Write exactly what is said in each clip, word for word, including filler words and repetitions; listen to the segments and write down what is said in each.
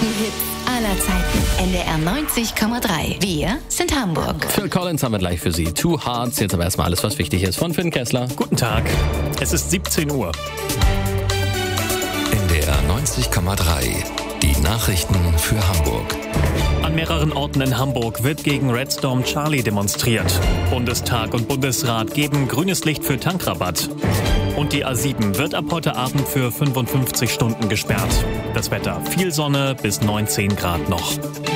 größten Hits aller Zeiten. N D R neunzig Komma drei. Wir sind Hamburg. Phil Collins haben wir gleich für Sie. Two Hearts. Jetzt aber erstmal alles, was wichtig ist von Finn Kessler. Guten Tag. Es ist siebzehn Uhr. N D R neunzig Komma drei. Die Nachrichten für Hamburg. An mehreren Orten in Hamburg wird gegen Red Storm Charlie demonstriert. Bundestag und Bundesrat geben grünes Licht für Tankrabatt. Und die A sieben wird ab heute Abend für fünfundfünfzig Stunden gesperrt. Das Wetter: viel Sonne, bis neunzehn Grad noch.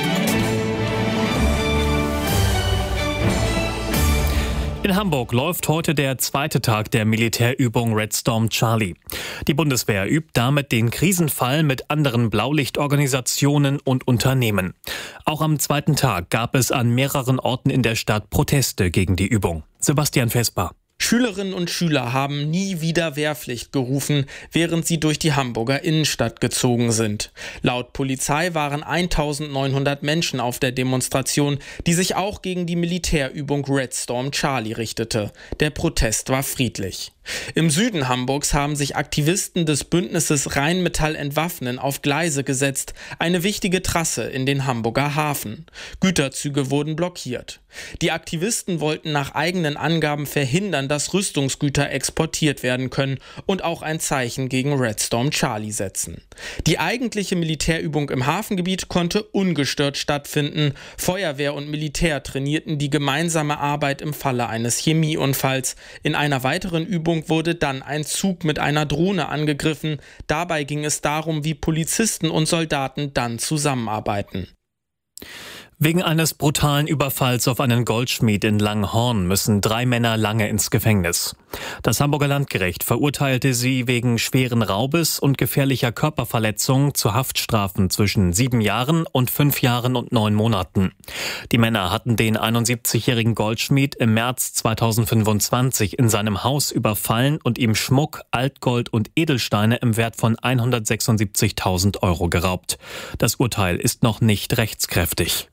In Hamburg läuft heute der zweite Tag der Militärübung Red Storm Charlie. Die Bundeswehr übt damit den Krisenfall mit anderen Blaulichtorganisationen und Unternehmen. Auch am zweiten Tag gab es an mehreren Orten in der Stadt Proteste gegen die Übung. Sebastian Vesper. Schülerinnen und Schüler haben nie wieder Wehrpflicht gerufen, während sie durch die Hamburger Innenstadt gezogen sind. Laut Polizei waren eintausendneunhundert Menschen auf der Demonstration, die sich auch gegen die Militärübung Red Storm Charlie richtete. Der Protest war friedlich. Im Süden Hamburgs haben sich Aktivisten des Bündnisses Rheinmetall Entwaffnen auf Gleise gesetzt, eine wichtige Trasse in den Hamburger Hafen. Güterzüge wurden blockiert. Die Aktivisten wollten nach eigenen Angaben verhindern, dass Rüstungsgüter exportiert werden können und auch ein Zeichen gegen Red Storm Charlie setzen. Die eigentliche Militärübung im Hafengebiet konnte ungestört stattfinden. Feuerwehr und Militär trainierten die gemeinsame Arbeit im Falle eines Chemieunfalls. In einer weiteren Übung wurde dann ein Zug mit einer Drohne angegriffen. Dabei ging es darum, wie Polizisten und Soldaten dann zusammenarbeiten. Wegen eines brutalen Überfalls auf einen Goldschmied in Langhorn müssen drei Männer lange ins Gefängnis. Das Hamburger Landgericht verurteilte sie wegen schweren Raubes und gefährlicher Körperverletzung zu Haftstrafen zwischen sieben Jahren und fünf Jahren und neun Monaten. Die Männer hatten den einundsiebzigjährigen Goldschmied im März zweitausendfünfundzwanzig in seinem Haus überfallen und ihm Schmuck, Altgold und Edelsteine im Wert von hundertsechsundsiebzigtausend Euro geraubt. Das Urteil ist noch nicht rechtskräftig.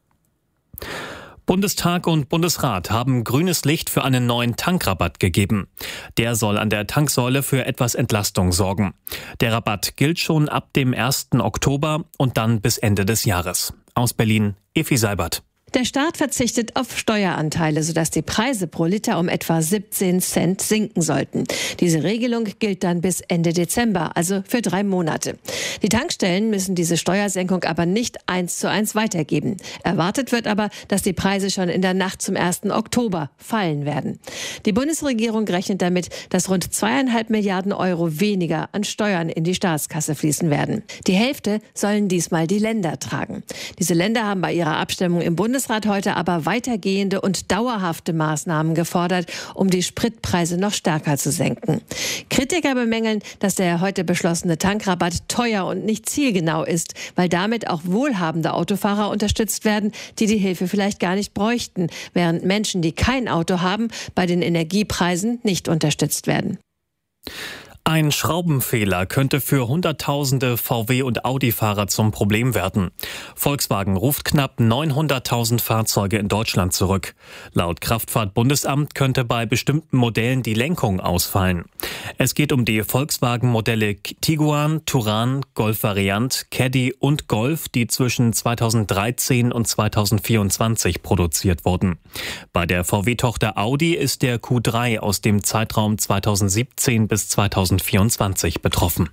Bundestag und Bundesrat haben grünes Licht für einen neuen Tankrabatt gegeben. Der soll an der Tanksäule für etwas Entlastung sorgen. Der Rabatt gilt schon ab dem ersten Oktober und dann bis Ende des Jahres. Aus Berlin, Efi Seibert. Der Staat verzichtet auf Steueranteile, sodass die Preise pro Liter um etwa siebzehn Cent sinken sollten. Diese Regelung gilt dann bis Ende Dezember, also für drei Monate. Die Tankstellen müssen diese Steuersenkung aber nicht eins zu eins weitergeben. Erwartet wird aber, dass die Preise schon in der Nacht zum ersten Oktober fallen werden. Die Bundesregierung rechnet damit, dass rund zweieinhalb Milliarden Euro weniger an Steuern in die Staatskasse fließen werden. Die Hälfte sollen diesmal die Länder tragen. Diese Länder haben bei ihrer Abstimmung im Bundesrat heute aber weitergehende und dauerhafte Maßnahmen gefordert, um die Spritpreise noch stärker zu senken. Kritiker bemängeln, dass der heute beschlossene Tankrabatt teuer und nicht zielgenau ist, weil damit auch wohlhabende Autofahrer unterstützt werden, die die Hilfe vielleicht gar nicht bräuchten, während Menschen, die kein Auto haben, bei den Energiepreisen nicht unterstützt werden. Ein Schraubenfehler könnte für Hunderttausende V W- und Audi-Fahrer zum Problem werden. Volkswagen ruft knapp neunhunderttausend Fahrzeuge in Deutschland zurück. Laut Kraftfahrtbundesamt könnte bei bestimmten Modellen die Lenkung ausfallen. Es geht um die Volkswagen-Modelle Tiguan, Touran, Golf Variant, Caddy und Golf, die zwischen zweitausenddreizehn und zweitausendvierundzwanzig produziert wurden. Bei der V W-Tochter Audi ist der Q drei aus dem Zeitraum zweitausendsiebzehn bis zweitausendvierundzwanzig betroffen.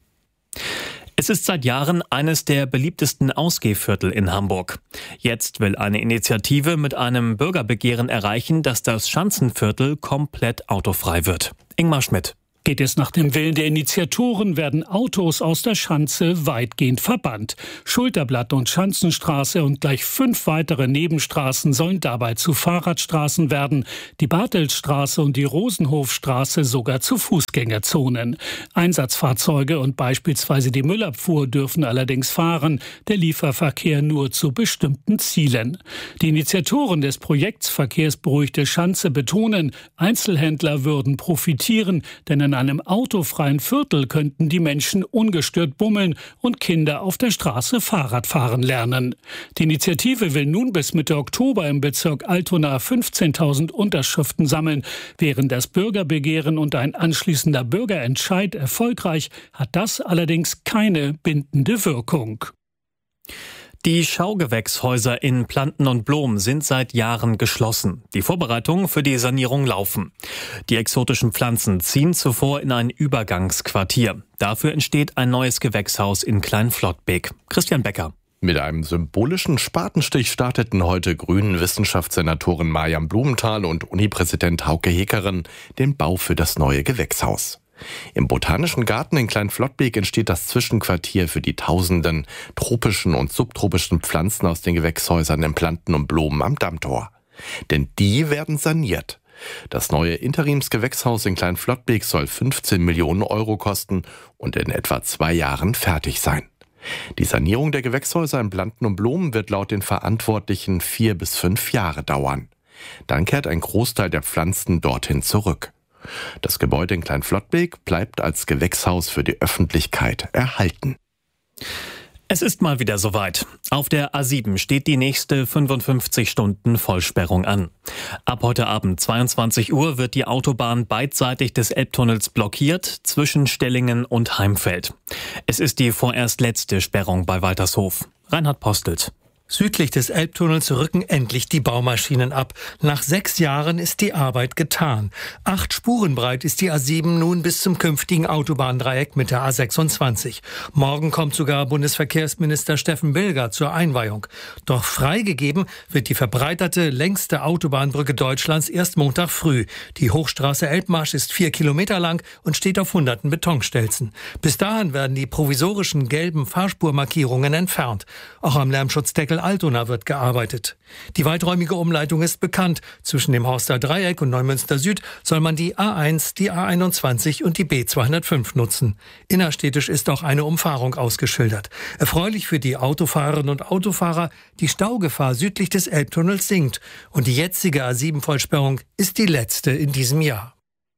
Es ist seit Jahren eines der beliebtesten Ausgehviertel in Hamburg. Jetzt will eine Initiative mit einem Bürgerbegehren erreichen, dass das Schanzenviertel komplett autofrei wird. Ingmar Schmidt. Geht es nach dem Willen der Initiatoren, werden Autos aus der Schanze weitgehend verbannt. Schulterblatt und Schanzenstraße und gleich fünf weitere Nebenstraßen sollen dabei zu Fahrradstraßen werden. Die Bartelsstraße und die Rosenhofstraße sogar zu Fußgängerzonen. Einsatzfahrzeuge und beispielsweise die Müllabfuhr dürfen allerdings fahren, der Lieferverkehr nur zu bestimmten Zielen. Die Initiatoren des Projekts Verkehrsberuhigte Schanze betonen, Einzelhändler würden profitieren, denn in einem autofreien Viertel könnten die Menschen ungestört bummeln und Kinder auf der Straße Fahrrad fahren lernen. Die Initiative will nun bis Mitte Oktober im Bezirk Altona fünfzehntausend Unterschriften sammeln. Wären das Bürgerbegehren und ein anschließender Bürgerentscheid erfolgreich, hat das allerdings keine bindende Wirkung. Die Schaugewächshäuser in Planten und Blom sind seit Jahren geschlossen. Die Vorbereitungen für die Sanierung laufen. Die exotischen Pflanzen ziehen zuvor in ein Übergangsquartier. Dafür entsteht ein neues Gewächshaus in Klein-Flottbek. Christian Becker. Mit einem symbolischen Spatenstich starteten heute Grünen Wissenschaftssenatorin Mariam Blumenthal und Unipräsident Hauke Hekeren den Bau für das neue Gewächshaus. Im Botanischen Garten in Klein-Flottbek entsteht das Zwischenquartier für die tausenden tropischen und subtropischen Pflanzen aus den Gewächshäusern in Planten und Blumen am Dammtor. Denn die werden saniert. Das neue Interimsgewächshaus in Klein-Flottbek soll fünfzehn Millionen Euro kosten und in etwa zwei Jahren fertig sein. Die Sanierung der Gewächshäuser in Planten und Blumen wird laut den Verantwortlichen vier bis fünf Jahre dauern. Dann kehrt ein Großteil der Pflanzen dorthin zurück. Das Gebäude in Klein-Flottbek bleibt als Gewächshaus für die Öffentlichkeit erhalten. Es ist mal wieder soweit. Auf der A sieben steht die nächste fünfundfünfzig Stunden Vollsperrung an. Ab heute Abend zweiundzwanzig Uhr wird die Autobahn beidseitig des Elbtunnels blockiert zwischen Stellingen und Heimfeld. Es ist die vorerst letzte Sperrung bei Waltershof. Reinhard Postelt. Südlich des Elbtunnels rücken endlich die Baumaschinen ab. Nach sechs Jahren ist die Arbeit getan. Acht Spuren breit ist die A sieben nun bis zum künftigen Autobahndreieck mit der A sechsundzwanzig. Morgen kommt sogar Bundesverkehrsminister Steffen Bilger zur Einweihung. Doch freigegeben wird die verbreiterte, längste Autobahnbrücke Deutschlands erst Montag früh. Die Hochstraße Elbmarsch ist vier Kilometer lang und steht auf hunderten Betonstelzen. Bis dahin werden die provisorischen gelben Fahrspurmarkierungen entfernt. Auch am Lärmschutzdeckel Altona wird gearbeitet. Die weiträumige Umleitung ist bekannt. Zwischen dem Horster Dreieck und Neumünster Süd soll man die A eins, die A einundzwanzig und die B zweihundertfünf nutzen. Innerstädtisch ist auch eine Umfahrung ausgeschildert. Erfreulich für die Autofahrerinnen und Autofahrer, die Staugefahr südlich des Elbtunnels sinkt. Und die jetzige A sieben Vollsperrung ist die letzte in diesem Jahr.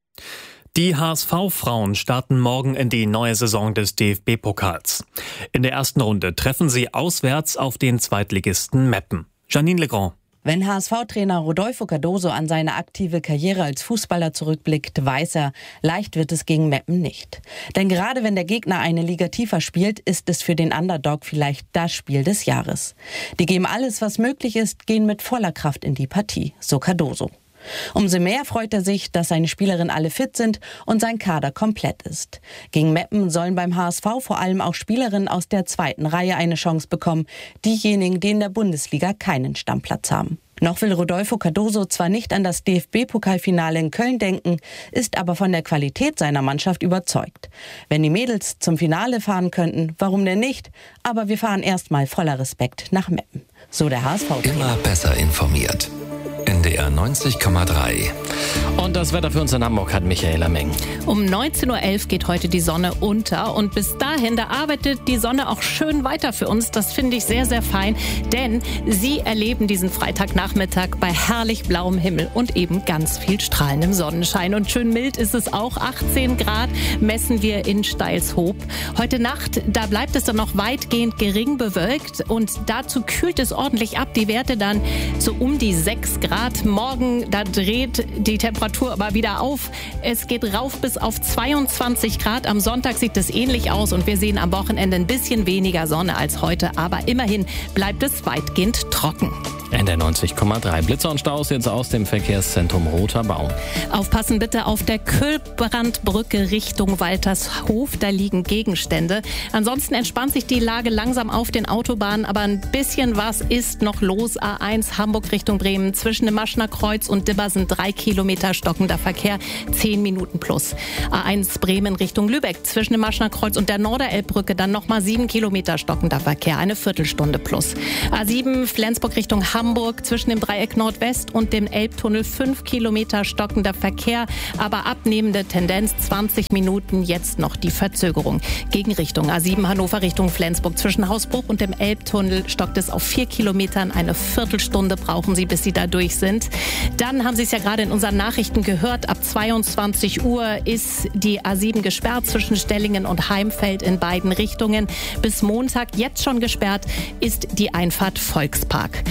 Die H S V-Frauen starten morgen in die neue Saison des D F B-Pokals. In der ersten Runde treffen sie auswärts auf den Zweitligisten Meppen. Janine Legrand. Wenn H S V-Trainer Rodolfo Cardoso an seine aktive Karriere als Fußballer zurückblickt, weiß er, leicht wird es gegen Meppen nicht. Denn gerade wenn der Gegner eine Liga tiefer spielt, ist es für den Underdog vielleicht das Spiel des Jahres. Die geben alles, was möglich ist, gehen mit voller Kraft in die Partie, so Cardoso. Umso mehr freut er sich, dass seine Spielerinnen alle fit sind und sein Kader komplett ist. Gegen Meppen sollen beim H S V vor allem auch Spielerinnen aus der zweiten Reihe eine Chance bekommen, diejenigen, die in der Bundesliga keinen Stammplatz haben. Noch will Rodolfo Cardoso zwar nicht an das D F B-Pokalfinale in Köln denken, ist aber von der Qualität seiner Mannschaft überzeugt. Wenn die Mädels zum Finale fahren könnten, warum denn nicht? Aber wir fahren erstmal voller Respekt nach Meppen. So der H S V-Trainer. Immer besser informiert. N D R neunzig Komma drei. Und das Wetter für uns in Hamburg hat Michaela Meng. Um neunzehn Uhr elf geht heute die Sonne unter und bis dahin, da arbeitet die Sonne auch schön weiter für uns. Das finde ich sehr, sehr fein, denn Sie erleben diesen Freitagnachmittag bei herrlich blauem Himmel und eben ganz viel strahlendem Sonnenschein. Und schön mild ist es auch. achtzehn Grad messen wir in Steilshoop. Heute Nacht, da bleibt es dann noch weitgehend gering bewölkt und dazu kühlt es ordentlich ab. Die Werte dann so um die sechs Grad. Morgen, da dreht die Temperatur aber wieder auf. Es geht rauf bis auf zweiundzwanzig Grad. Am Sonntag sieht es ähnlich aus und wir sehen am Wochenende ein bisschen weniger Sonne als heute. Aber immerhin bleibt es weitgehend trocken. N D R neunzig Komma drei. Blitzer und Staus jetzt aus dem Verkehrszentrum Roter Baum. Aufpassen bitte auf der Kühlbrandbrücke Richtung Waltershof. Da liegen Gegenstände. Ansonsten entspannt sich die Lage langsam auf den Autobahnen. Aber ein bisschen was ist noch los. A eins Hamburg Richtung Bremen. Zwischen dem Maschner Kreuz und Dibber sind drei Kilometer stockender Verkehr. Zehn Minuten plus. A eins Bremen Richtung Lübeck. Zwischen dem Maschner Kreuz und der Norderelbbrücke dann nochmal sieben Kilometer stockender Verkehr. Eine Viertelstunde plus. A sieben Flensburg Richtung Hamburg. Hamburg zwischen dem Dreieck Nordwest und dem Elbtunnel fünf Kilometer stockender Verkehr, aber abnehmende Tendenz, zwanzig Minuten jetzt noch die Verzögerung. Gegenrichtung A sieben Hannover Richtung Flensburg zwischen Hausbruch und dem Elbtunnel stockt es auf vier Kilometern. Eine Viertelstunde brauchen Sie, bis Sie da durch sind. Dann haben Sie es ja gerade in unseren Nachrichten gehört, ab zweiundzwanzig Uhr ist die A sieben gesperrt zwischen Stellingen und Heimfeld in beiden Richtungen. Bis Montag jetzt schon gesperrt ist die Einfahrt Volkspark. A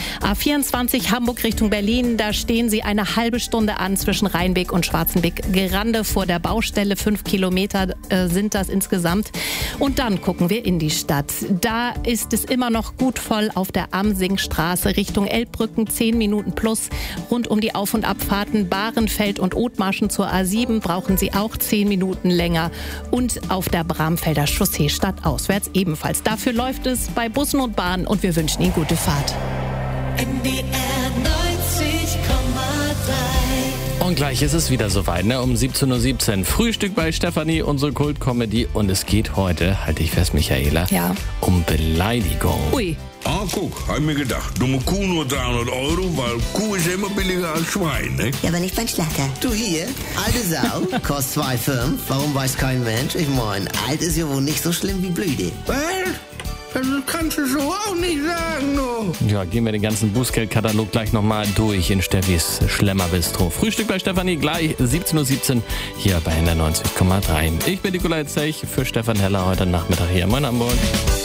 vierundzwanzig Hamburg Richtung Berlin. Da stehen Sie eine halbe Stunde an zwischen Rheinbeek und Schwarzenbeck-Grande vor der Baustelle. Fünf Kilometer äh, sind das insgesamt. Und dann gucken wir in die Stadt. Da ist es immer noch gut voll auf der Amsingstraße Richtung Elbbrücken. Zehn Minuten plus. Rund um die Auf- und Abfahrten Bahrenfeld und Othmarschen zur A sieben brauchen Sie auch zehn Minuten länger. Und auf der Bramfelder Chaussee stadtauswärts ebenfalls. Dafür läuft es bei Bussen und Bahnen und wir wünschen Ihnen gute Fahrt. N D R neunzig Komma drei. Und gleich ist es wieder soweit, ne? Um siebzehn Uhr siebzehn. Frühstück bei Stefanie, unsere Kult-Comedy. Und es geht heute, halte ich fest, Michaela, ja. um Beleidigung. Ui. Ah, guck, hab ich mir gedacht. Dumme Kuh nur dreihundert Euro, weil Kuh ist immer billiger als Schwein, ne? Ja, aber nicht beim Schlachter. Du hier, alte Sau, kostet zwei Komma fünf. Warum weiß kein Mensch? Ich mein, alt ist ja wohl nicht so schlimm wie Blüte. Was? Das kannst du so auch nicht sagen, no. Ja, gehen wir den ganzen Bußgeldkatalog gleich nochmal durch in Steffis Schlemmerbistro. Frühstück bei Stefanie gleich siebzehn Uhr siebzehn hier bei N D R neunzig Komma drei. Ich bin Nikolai Zech für Stefan Heller heute Nachmittag hier in Hamburg.